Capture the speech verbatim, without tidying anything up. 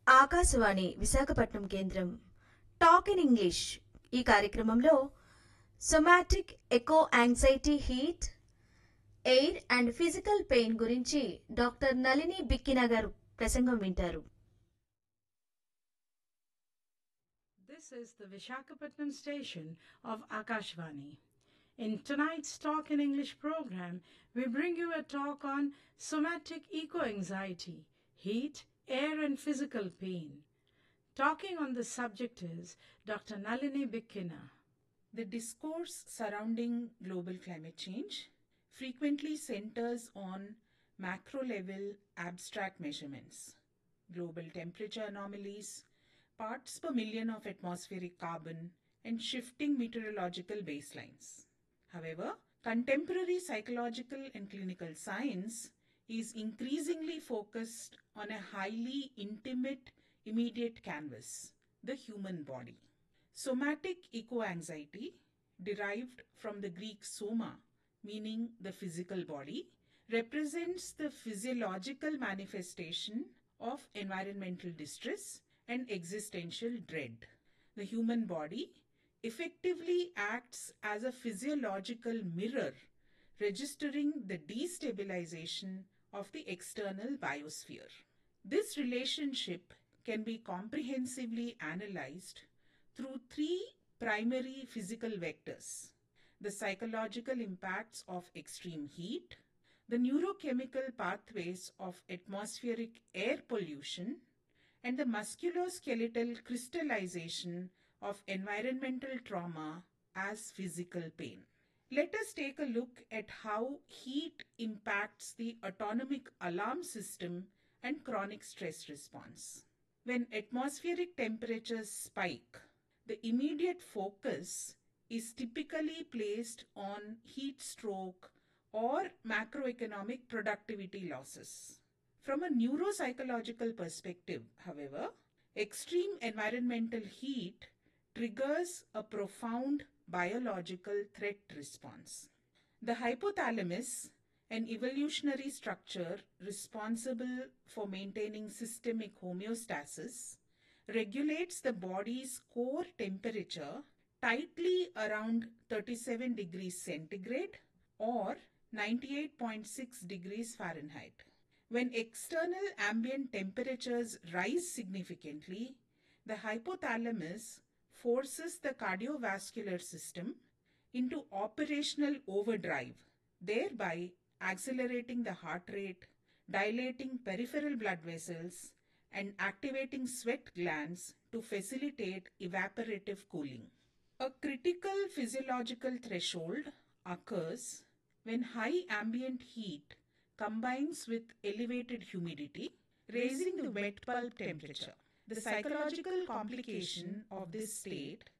ఆకాశవాణి విశాఖపట్నం కేంద్రం talk in English ఈ కార్యక్రమంలో somatic echo anxiety heat air and physical pain గురించి డాక్టర్ నళిని బిక్కిన గారు ప్రసంగం వింటారు. This is the Vishakhapatnam station of Akashvani. In tonight's Talk in English program, we bring you a talk on somatic eco-anxiety, heat, air and physical pain. Talking on the subject is Doctor Nalini Bikkina. The discourse surrounding global climate change frequently centers on macro-level abstract measurements, global temperature anomalies, parts per million of atmospheric carbon, and shifting meteorological baselines. However, contemporary psychological and clinical science is increasingly focused on a highly intimate, immediate canvas, the human body. Somatic eco-anxiety, derived from the Greek soma, meaning the physical body, represents the physiological manifestation of environmental distress and existential dread. The human body effectively acts as a physiological mirror, registering the destabilization of the external biosphere. This relationship can be comprehensively analyzed through three primary physical vectors: the psychological impacts of extreme heat, the neurochemical pathways of atmospheric air pollution, and the musculoskeletal crystallization of environmental trauma as physical pain. Let us take a look at how heat impacts the autonomic alarm system and chronic stress response. When atmospheric temperatures spike, the immediate focus is typically placed on heat stroke or macroeconomic productivity losses. From a neuropsychological perspective, however, extreme environmental heat triggers a profound biological threat response. The hypothalamus, an evolutionary structure responsible for maintaining systemic homeostasis, regulates the body's core temperature tightly around thirty-seven degrees centigrade or ninety-eight point six degrees Fahrenheit. When external ambient temperatures rise significantly, the hypothalamus forces the cardiovascular system into operational overdrive, thereby accelerating the heart rate, dilating peripheral blood vessels, and activating sweat glands to facilitate evaporative cooling. A critical physiological threshold occurs when high ambient heat combines with elevated humidity, raising the wet bulb temperature. The psychological complication of this state